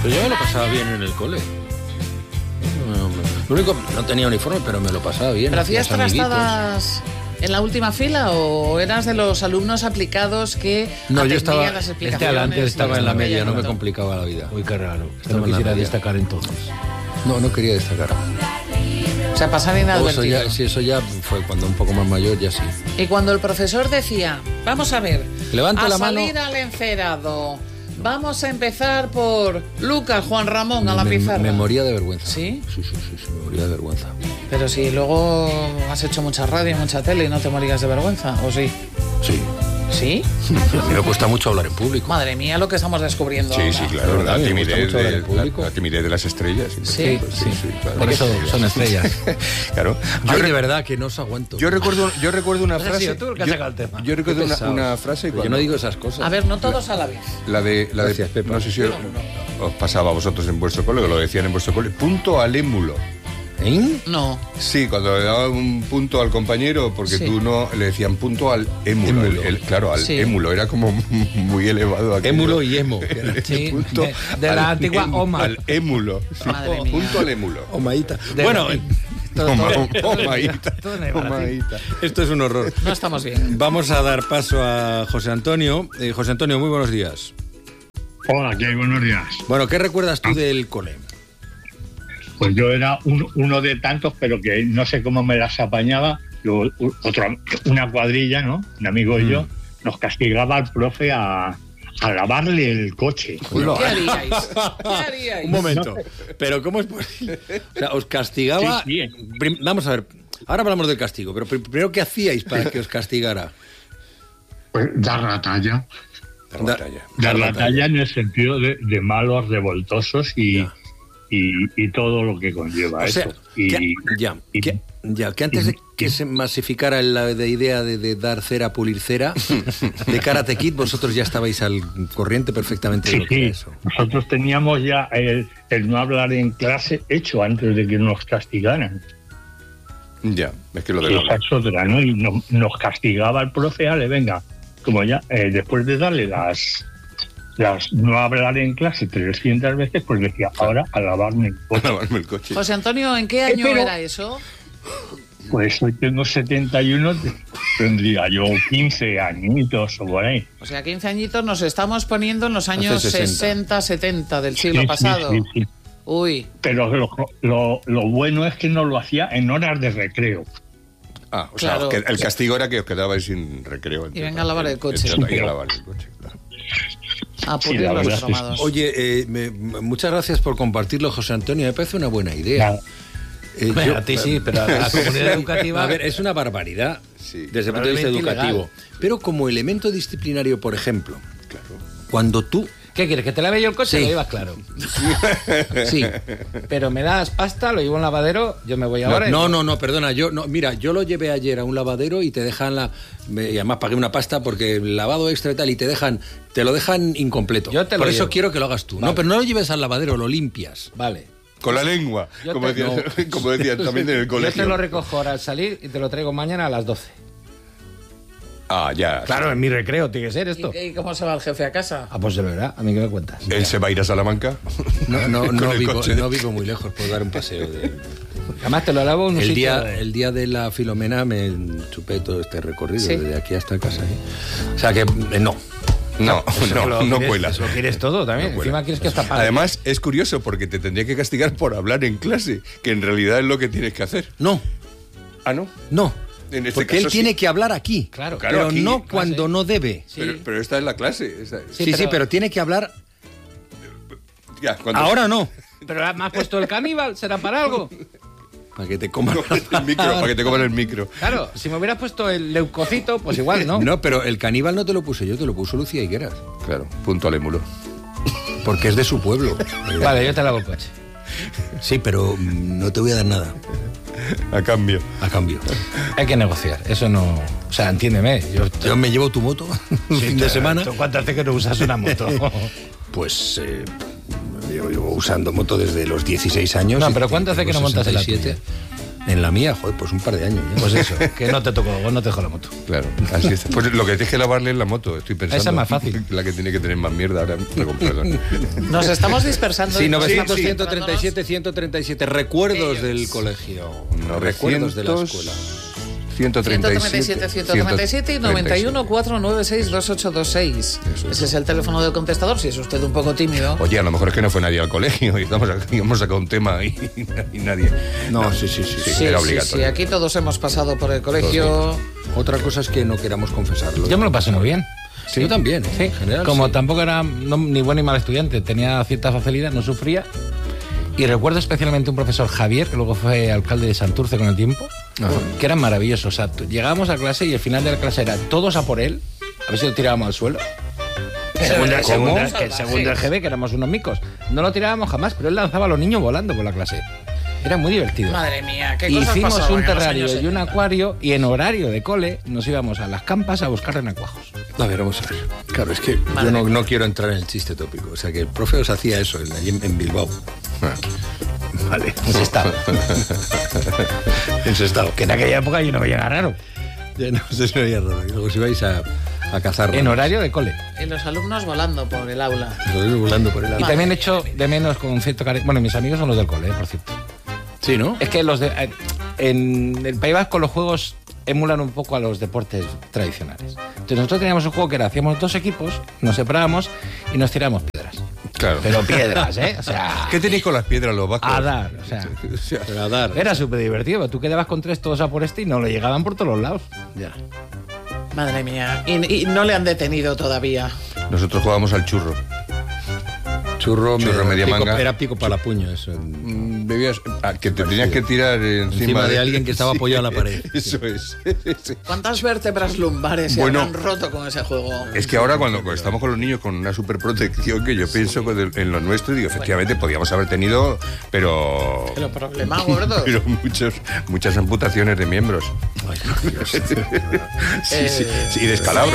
Pero yo me lo pasaba bien en el cole. Lo único, no tenía uniforme, pero me lo pasaba bien. ¿Pero hacías amiguitos. trastadas en la última fila o eras de los alumnos aplicados que No, yo atendían estaba, las explicaciones? antes estaba en la media, no me complicaba. complicaba la vida. Uy, qué raro. Estaba No en la quisiera media. destacar entonces. No quería destacar. O sea, pasar inadvertido. Eso ya fue cuando un poco más mayor, ya sí. Y cuando el profesor decía, vamos a ver, Levanta a la mano. salir al encerado, vamos a empezar por Lucas, Juan Ramón, a la pizarra. Me moría de vergüenza. ¿Sí? Sí, me moría de vergüenza. Pero si luego has hecho mucha radio, mucha tele y no te morías de vergüenza, ¿o sí? Sí. ¿Sí? A mí me cuesta mucho hablar en público. Madre mía, lo que estamos descubriendo. Sí, ahora. sí, claro. De verdad, La me gusta timidez, mucho hablar en público. la timidez de las estrellas. Sí. Claro. Por eso son estrellas. Claro. Ay, de verdad que no os aguanto. Yo recuerdo una Has frase. sido tú el que has sacado el tema. Yo recuerdo Qué pesados. una frase. Pero yo no digo esas cosas. A ver, no todos a la vez. La de Gracias, Pepa. no sé si os pasaba a vosotros en vuestro cole, que lo decían en vuestro cole. Punto al émulo. ¿Eh? No. Sí, cuando le daban un punto al compañero, porque Sí. tú no, le decían punto al émulo. Émulo. Claro, al Sí. émulo. Era como muy elevado. aquello. Émulo y emo. Sí, Punto de la al antigua émulo, OMA. Al émulo. Sí. Madre mía. Punto al émulo. Omaíta. De- Bueno, Omaíta. Todo en el bar, Omaíta. esto es un horror. No estamos bien. Vamos a dar paso a José Antonio. José Antonio, muy buenos días. Hola, ¿qué hay? Buenos días. Bueno, ¿qué recuerdas tú del cole? Pues yo era uno de tantos, pero que no sé cómo me las apañaba. Una cuadrilla, ¿no? Un amigo y yo, nos castigaba al profe a lavarle el coche. ¿Qué haríais? ¿Qué haríais? Un momento. Pero ¿cómo es posible? O sea, os castigaba... Sí. Vamos a ver. Ahora hablamos del castigo, pero primero, ¿qué hacíais para que os castigara? Pues dar la talla. Batalla. Dar la talla en el sentido de malos, revoltosos y todo lo que conlleva O sea, eso. Y que antes de que se masificara la idea de dar cera, pulir cera, de Karate Kid, vosotros ya estabais al corriente perfectamente de lo que era eso. nosotros teníamos ya el no hablar en clase hecho antes de que nos castigaran. Ya, es que lo de Esa es otra, ¿no? Y nos castigaba el profe, ale, venga, como ya, después de darle las no hablar en clase 300 veces, pues decía, ahora a lavarme el coche. lavarme el coche. José Antonio, ¿en qué año pero- era eso? Pues hoy tengo 71, tendría yo 15 añitos o por ahí. O sea, 15 añitos nos estamos poniendo en los años Hace 60. 60, 70 del siglo Sí, pasado. sí. Uy, Pero lo bueno es que no lo hacía en horas de recreo. Ah, o Claro. sea, que el castigo era que os quedabais sin recreo. Y venga a lavar el coche. Y a lavar el coche, claro. a Sí, pulir la los verdad es que cromados. Oye, muchas gracias por compartirlo, José Antonio. Me parece una buena idea. Nada. Bueno, a ti sí, pero a la comunidad educativa... A ver, es una barbaridad Sí. desde el punto de vista Realmente educativo. Pero como elemento disciplinario, por ejemplo, cuando tú... ¿Qué quieres? ¿Que te lave yo el coche? Sí. Lo llevas claro. Sí. Pero me das pasta, lo llevo a un lavadero, yo me voy ahora... No, perdona, mira, yo lo llevé ayer a un lavadero y te dejan y además pagué una pasta porque el lavado extra y tal, y te lo dejan incompleto. Yo te lo Por eso llevo. quiero que lo hagas tú. Vale. No, pero no lo lleves al lavadero, lo limpias. Vale. Con la lengua, Yo como te- decían también en el Yo colegio. te lo recojo ahora al salir y te lo traigo mañana a las 12. Ah, ya. Claro, en mi recreo tiene que ser esto. ¿Y cómo se va el jefe a casa? Ah, pues de verdad, a mí que me cuentas. ¿Él se va a ir a Salamanca? No Con el coche. vivo muy lejos, puedo dar un paseo. Además te lo lavo en un El sitio... día de la Filomena me chupé todo este recorrido, Sí. desde aquí hasta casa. O sea que no. No, no quieres- cuela. Lo quieres todo también. No cuela. Encima quieres que hasta pague. Además, es curioso porque te tendría que castigar por hablar en clase, que en realidad es lo que tienes que hacer. No, Ah, ¿no? no. En este Porque él caso, tiene sí. que hablar aquí. Claro. Claro, pero aquí, no clase. cuando no debe. Sí. Pero esta es la clase. Sí, pero tiene que hablar. Ya, cuando- Ahora no. Pero me has puesto el caníbal, ¿será para algo? Para que te coman. el micro, para que te coman el micro. Claro, si me hubieras puesto el leucocito, pues igual, ¿no? No, pero el caníbal no te lo puse yo, te lo puso Lucía Higueras. Claro, punto al émulo. Porque es de su pueblo. Vale, yo te lavo el coche. Sí, pero no te voy a dar nada A cambio. a cambio. Hay que negociar, eso no... O sea, entiéndeme. Yo me llevo tu moto un fin de semana. ¿Tú cuánto hace que no usas una moto? Pues yo llevo usando moto desde los 16 años. No, y pero ¿cuánto hace que no tengo montas en la 67. En la mía, joder, pues un par de años. ¿Ya? Pues eso, que no te tocó, no te dejó la moto. Claro, así es. Pues lo que tienes que lavarle es la moto, estoy pensando. Esa es más fácil. La que tiene que tener más mierda ahora, perdón. Nos estamos dispersando. Sí, 900, Sí, 137, 137. Recuerdos del colegio. Recuerdos de la escuela. 137, 137 y 91 496 2826. Ese es el teléfono del contestador, si es usted un poco tímido. Oye, a lo mejor es que no fue nadie al colegio y hemos sacado un tema y nadie. No, sí. Era obligatorio. Sí, aquí todos hemos pasado por el colegio. Otra cosa es que no queramos confesarlo. Yo me lo pasé muy bien. Sí, yo también. Sí, En general, como sí. tampoco era ni buen ni mal estudiante, tenía cierta facilidad, no sufría. Y recuerdo especialmente un profesor Javier, que luego fue alcalde de Santurce con el tiempo, que era maravilloso. O sea, llegábamos a clase y el final de la clase era todos a por él, a ver si lo tirábamos al suelo. Según el GB, que éramos unos micos. No lo tirábamos jamás, pero él lanzaba a los niños volando por la clase. Era muy divertido. Madre mía, qué cosas Hicimos pasaban un en los terrario años y un 70. acuario y en horario de cole nos íbamos a las campas a buscar renacuajos. A ver, vamos a ver. Claro, es que yo no quiero entrar en el chiste tópico. O sea, que el profe os hacía eso allí en Bilbao. Vale. Ese estado. Ese estado. Que en aquella época yo no veía nada raro. Ya no sé si veía raro. Y luego si vais a cazar. En horario de cole. Y los alumnos volando por el aula. Lo digo volando por el Y aire. también echo de menos con cierto cariño. Bueno, mis amigos son los del cole, por cierto. Sí, ¿no? Es que en el País Vasco los juegos emulan un poco a los deportes tradicionales. Entonces nosotros teníamos un juego que era, hacíamos 2 equipos, nos separábamos y nos tirábamos piedras. Claro. Pero piedras, ¿eh? O sea, ¿Qué tenéis con las piedras los vascos? a dar. O sea, Pero a dar. era súper divertido. Tú quedabas con 3 todos a por este y no lo llegaban por todos los lados. Ya. Madre mía. Y no le han detenido todavía. Nosotros jugábamos al churro. Churro media pico, manga. Era pico para la puño eso. Bebías, que te tenías que tirar Encima de alguien que estaba apoyado en la pared. Eso es. ¿Cuántas vértebras lumbares se Bueno, han roto con ese juego? Es que ahora cuando estamos con los niños con una superprotección que yo pienso en lo nuestro, digo, efectivamente podíamos haber tenido, pero Problema gordo. pero muchas amputaciones de miembros. Ay, Dios. Sí, y descalabros.